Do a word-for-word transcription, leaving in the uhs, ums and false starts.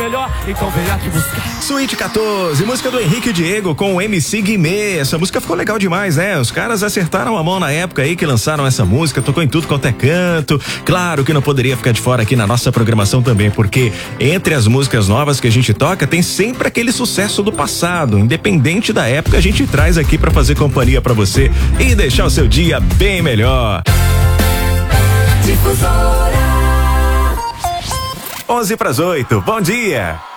melhor, então venha aqui buscar. Suíte quatorze, música do Henrique e Diego com o M C Guimê. Essa música ficou legal demais, né? Os caras acertaram a mão na época aí que lançaram essa música, tocou em tudo quanto é canto. Claro que não poderia ficar de fora aqui na nossa programação também, porque entre as músicas novas que a gente toca, tem sempre aquele sucesso do passado. Independente da época, a gente traz aqui pra fazer companhia pra você e deixar o seu dia bem melhor. Difusora onze para as oito, bom dia.